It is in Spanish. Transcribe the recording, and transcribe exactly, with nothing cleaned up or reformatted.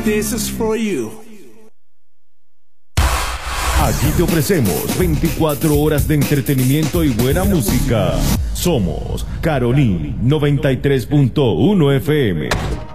This is for you. Aquí te ofrecemos veinticuatro horas de entretenimiento y buena música. Somos Caroní noventa y tres punto uno F M.